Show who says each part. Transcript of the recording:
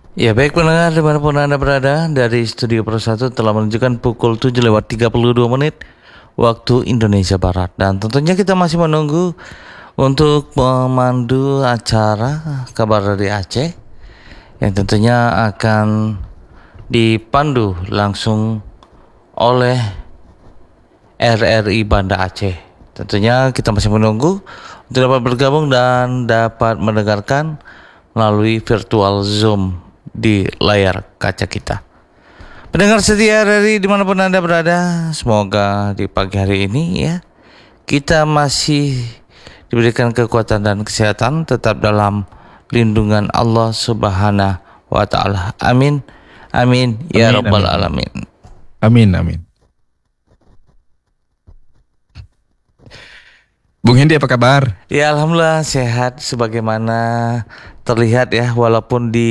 Speaker 1: Ya baik pendengar dimanapun Anda berada, dari Studio Pro 1 telah menunjukkan pukul 7 lewat 32 menit waktu Indonesia Barat. Dan tentunya kita masih menunggu untuk pemandu acara kabar dari Aceh, yang tentunya akan dipandu langsung oleh RRI Banda Aceh. Tentunya kita masih menunggu untuk dapat bergabung dan dapat mendengarkan melalui virtual Zoom di layar kaca kita. Pendengar setia RRI dimanapun Anda berada, semoga di pagi hari ini ya kita masih diberikan kekuatan dan kesehatan, tetap dalam lindungan Allah Subhanahu wa Ta'ala. Amin, amin ya
Speaker 2: Amin,
Speaker 1: Rabbal
Speaker 2: amin,
Speaker 1: Alamin.
Speaker 2: amin, amin. Bung Hendi, apa kabar?
Speaker 1: Ya alhamdulillah sehat sebagaimana terlihat ya, walaupun di